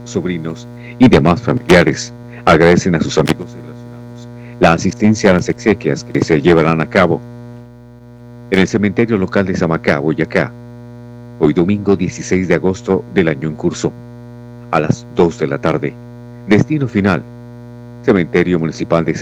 sobrinos y demás familiares agradecen a sus amigos y relacionados la asistencia a las exequias que se llevarán a cabo en el cementerio local de Samacá, Boyacá, hoy domingo 16 de agosto del año en curso, a las 2 de la tarde. Destino final, Cementerio Municipal de